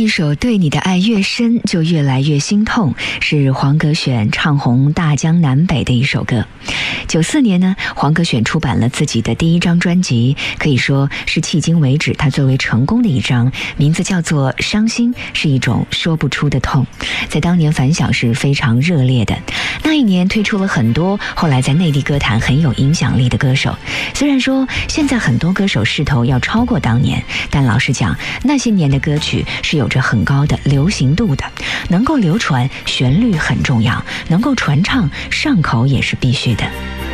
一首《对你的爱越深就越来越心痛》是黄格选唱红大江南北的一首歌。94年呢，黄格选出版了自己的第一张专辑，可以说是迄今为止他最为成功的一张，名字叫做《伤心是一种说不出的痛》，在当年反响是非常热烈的。那一年推出了很多后来在内地歌坛很有影响力的歌手，虽然说现在很多歌手势头要超过当年，但老实讲，那些年的歌曲是有着很高的流行度的，能够流传，旋律很重要，能够传唱，上口也是必须的。